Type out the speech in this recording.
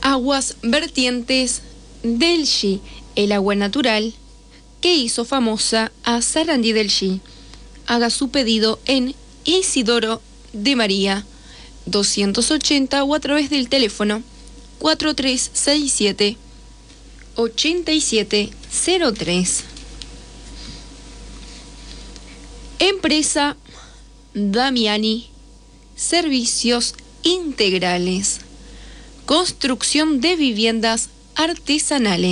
Aguas vertientes del Xi, el agua natural que hizo famosa a Sarandí del Xi. Haga su pedido en Isidoro de María 280 o a través del teléfono 4367-8703. Empresa Damiani, servicios integrales, construcción de viviendas artesanales.